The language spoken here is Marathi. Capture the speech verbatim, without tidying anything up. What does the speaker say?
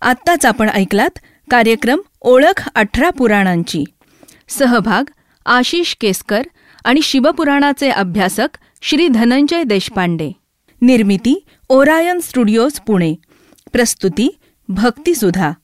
आत्ताच आपण ऐकलात कार्यक्रम ओळख अठरा पुराणांची. सहभाग आशिष केसकर आणि शिवपुराणाचे अभ्यासक श्री धनंजय देशपांडे. निर्मिती ओरायन स्टुडिओज पुणे. प्रस्तुती भक्ती सुधा.